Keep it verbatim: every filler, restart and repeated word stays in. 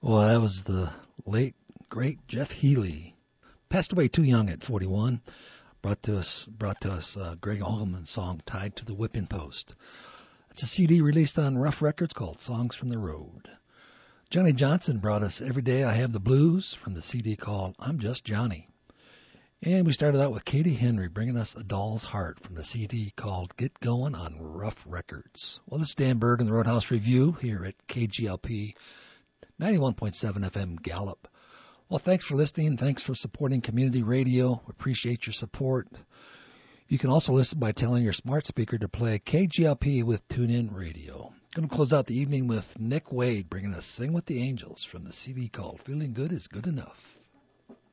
Well, that was the late, great Jeff Healey. Passed away too young at forty-one. Brought to us, brought to us uh, Greg Allman's song "Tied to the Whipping Post." It's a C D released on Rough Records called "Songs from the Road." Johnny Johnson brought us "Every Day I Have the Blues" from the C D called "I'm Just Johnny." And we started out with Katie Henry bringing us "A Doll's Heart" from the C D called "Get Going" on Rough Records. Well, this is Dan Bird in the Roadhouse Review here at K G L P ninety-one point seven F M Gallup. Well, thanks for listening. Thanks for supporting community radio. We appreciate your support. You can also listen by telling your smart speaker to play K G L P with TuneIn Radio. Going to close out the evening with Nick Wade bringing us "Sing with the Angels" from the C D called "Feeling Good is Good Enough."